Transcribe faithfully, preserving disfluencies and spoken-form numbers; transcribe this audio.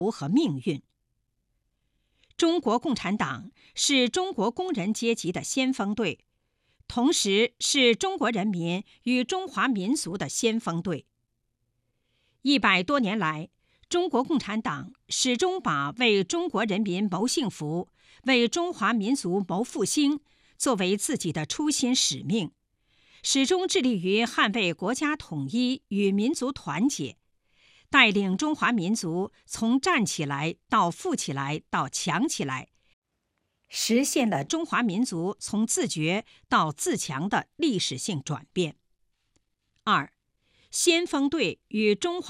和命运。中国共产党是中国工人阶级的先锋队，同时是中国人民与中华民族的先锋队。一百多年来，中国共产党始终把为中国人民谋幸福、为中华民族谋复兴作为自己的初心使命，始终致力于捍卫国家统一与民族团结，带领中华民族从站起来到富起来到强起来，实现了中华民族从自觉到自强的历史性转变。二，先锋队与中华